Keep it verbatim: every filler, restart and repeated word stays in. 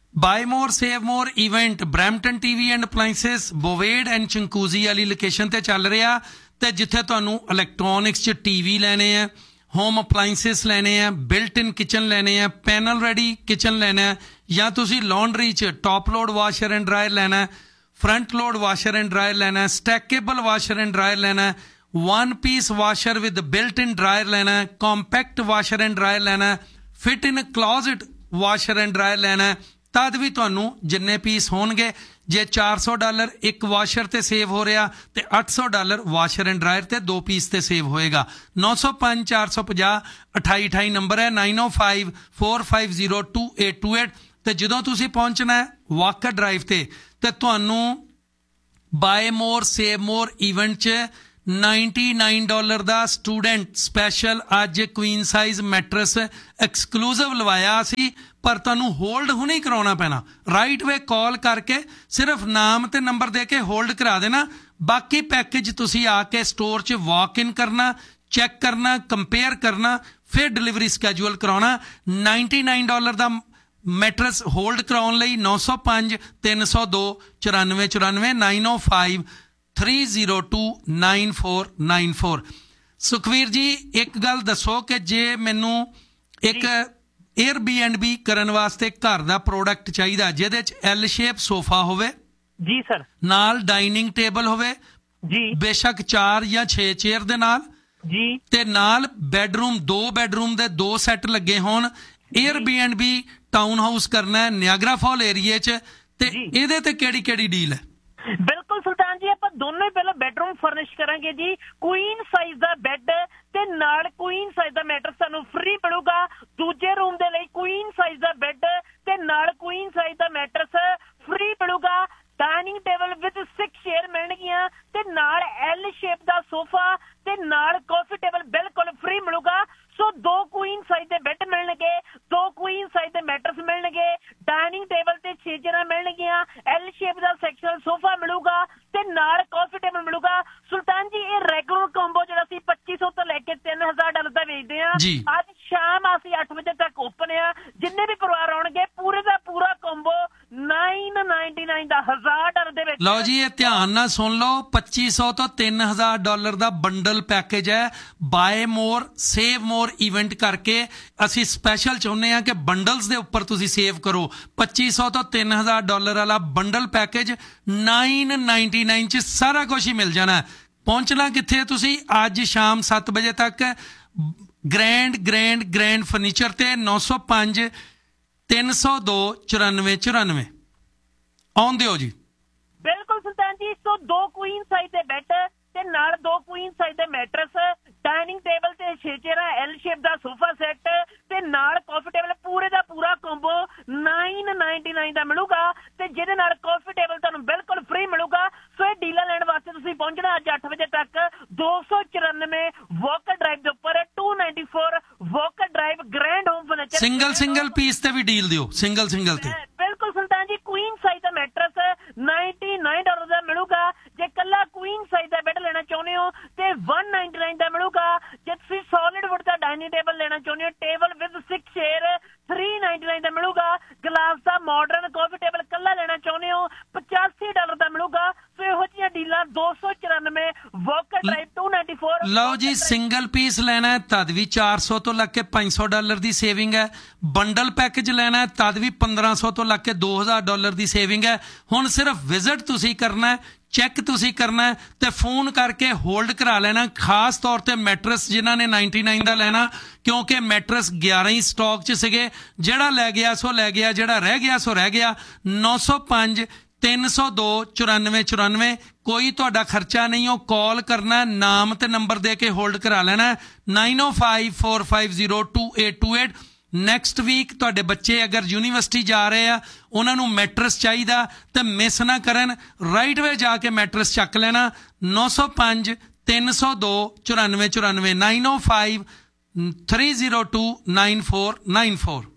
Bye more save more event Brampton TV and ਅਪਲਾਈਂਸਿਸ ਬੋਵੇਡ and ਚੰਕੂਜ਼ੀ ਵਾਲੀ location ਤੇ ਚੱਲ ਰਿਹਾ ਤੇ ਜਿੱਥੇ ਤੁਹਾਨੂੰ ਇਲੈਕਟ੍ਰੋਨਿਕਸ 'ਚ ਟੀਵੀ ਲੈਣੇ ਆ, ਹੋਮ ਅਪਲਾਈਂਸਿਸ ਲੈਣੇ ਆ, ਬਿਲਟ ਇਨ ਕਿਚਨ ਲੈਣੇ ਆ, ਪੈਨਲ ਰੈਡੀ ਕਿਚਨ ਲੈਣਾ, ਜਾਂ ਤੁਸੀਂ ਲੌਂਡਰੀ 'ਚ top load washer and dryer ਲੈਣਾ, front load washer and dryer ਲੈਣਾ, ਸਟੈਕੇਬਲ ਵਾਸ਼ਰ ਐਂਡ ਡਰਾਇਰ ਲੈਣਾ, one piece washer with built in dryer लेना है, कॉम्पैक्ट वाशर एंड ड्रायर लेना है, fit in closet washer and dryer लेना है, तद भी तुहानू जिन्ने पीस होणगे जे चार सौ डॉलर एक वाशर ते सेव हो रहा तो अठ सौ डॉलर वाशर एंड ड्रायर ते दो पीस ते सेव होएगा। नौ सौ पाँच चार सौ पचास अठाई अठाई नंबर है nine O five four five zero to eight to eight. तो जो तुसी पहुंचना है वाकर ड्राइव ते ते तुहानू बाय मोर सेव मोर इवेंट च नाइनटी नाइन डॉलर का स्टूडेंट स्पैशल अज क्वीन साइज मैट्रस एक्सक्लूसिव लवाया सी, पर तुहानू होल्ड हुणे कराउणा पैना। राइट वे कॉल करके सिर्फ नाम ते नंबर दे के होल्ड करा देना, बाकी पैकेज तुसी आके स्टोर च वॉक इन करना, चैक करना, कंपेयर करना, फिर डिलीवरी स्कैजूअल कराउणा। नाइनटी नाइन डॉलर का मैट्रस होल्ड कराउण लई नौ सौ पाँच तीन सौ दो चौरानवे चौरानवे nine O five three zero to nine four nine four. Sukhvir जी एक गल दसो कि जे मैनू एक एयरबीएनबी करन वास्ते घर दा प्रोडक्ट चाहिदा जिहदे च एल शेप सोफा होवे जी सर, नाल डाइनिंग टेबल होवे जी, बेशक चार या छे चेयर दे नाल जी, ते नाल बेडरूम दो बेडरूम दे दो सैट लगे होण। एयरबीएनबी टाउन हाउस करना है नियाग्रा फॉल एरिए च, ते इहदे ते किहड़ी किहड़ी डील है? बिल्कुल सुल्तान जी, आप दोनों ही पहले बेडरूम फर्निश करांगे जी। क्वीन साइज दा बेड ते नाल क्वीन साइज दा मैट्रेस तुहानू फ्री मिलूगा। दूजे रूम दे लई क्वीन साइज दा बेड ते नाल क्वीन साइज दा mattress free मिलूगा। Dining table with six chair मिलणगियां ते नाल एल शेप दा सोफा ते नाल कॉफी टेबल बिल्कुल फ्री मिलूगा। सो दो क्वीन साइज दे बेड मिलणगे, दो क्वीन साइज दे मैट्रेस मिलणगे, डाइनिंग टेबल ते छे चेयरां मिलणगियां, एल शेप दा सेक्शनल सोफा मिलूगा ते नाल कॉफी टेबल मिलूगा। सुल्तान जी ये रेगुलर कॉम्बो जिहड़ा सी पच्ची सौ तो लैके तीन हजार डॉलर दा वेचदे आ। अज शाम असीं अठ बजे तक ओपन आ। जिन्ने भी परिवार आउणगे पूरे दा पूरा कॉम्बो नाइन नाइनटी नाइन दा हजार डॉलर दे विच। लो जी ये ध्यान नाल सुन लो, पच्ची सौ तो तीन हजार डॉलर का बंडल पैकेज है। बाय मोर सेव मोर इवेंट करके असी स्पैशल चाहुंदे आ कि बंडल्स दे उपर तुसी सेव करो। पच्ची सौ तो तीन हजार डॉलर वाला bundle package nine ninety nine च सारा कुछ ही मिल जाना है। पहुंचना कित्थे तुसी? अज शाम सत्त बजे तक ग्रैंड ग्रैंड ग्रैंड फर्नीचर ते नौ सौ पाँच तीन सौ दो चौरानवे चौरानवे आउंदे हो जी। बिल्कुल सुल्तान जी, सो दो क्वीन साइज दे बेड ते नाल दो क्वीन साइज दे मैट्रेस, डाइनिंग टेबल ते छे चेयरां, एल शेप दा सोफा सेट ते नाल कॉफी टेबल पूरे दा पूरा कॉम्बो नाइन नाइनटी नाइन दा मिलूगा ते जिहदे नाल कॉफी टेबल तुहानू बिल्कुल फ्री मिलूगा। सो ये डीलर लैण वास्ते तुसीं पहुंचना अज अठ बजे तक दो सौ चौरानवे वॉकर ड्राइव दे उपर to ninety four walker drive grand home furniture. Single single piece ते भी डील दियो, सिंगल सिंगल ते बिल्कुल सुल्तान जी। क्वीन साइज दा मैट्रेस नाइनटी नाइन डॉलर दा मिलूगा। जे कल्ला क्वीन साइज दा बेड लेना चाहुंदे हो ते वन नाइनटी नाइन दा मिलूगा। जे तुसीं सॉलिड वुड दा डाइनिंग टेबल लेना चाहुंदे हो, table with six chair three ninety nine दा मिलूगा। ग्लास दा मॉडर्न कॉफी टेबल कल्ला लेना चाहुंदे हो पचासी डॉलर दा मिलूगा। सो इहो जिहियां डीलां दो सौ चौरानवे walker drive to ninety four. Low ji single piece लेना है तद भी चार सौ तो लग के पाँच सौ डॉलर की सेविंग है। बंडल पैकेज लेना है तद भी पंद्रह सौ तो लग के दो हज़ार डॉलर की सेविंग है। हुण सिर्फ विजिट तुसी करना है, चैक तुसी करना है ते फोन करके होल्ड करा लेना। खास तौर ते मैट्रस जिन्हां ने नाइनटी नाइन का लेना, क्योंकि मैट्रस ग्यारह ही स्टॉक च सीगे। जिहड़ा लै गया सो लै गया, जिहड़ा रह गया सो रह गया। नौ सौ पाँच तीन सौ दो चौरानवे चौरानवे कोई तुहाडा खर्चा नहीं हो। कॉल करना, नाम ते नंबर दे के होल्ड करा लेना। Nine O five four five zero to eight to eight. Next week तुहाडे बच्चे अगर यूनीवर्सिटी जा रहे हैं, उन्होंने मैट्रस चाहिए तो मिस ना करन, राइट वे जाके मैट्रस चक लेना। नौ सौ पाँच तीन सौ दो चौरानवे चौरानवे nine O five three zero to nine four nine four.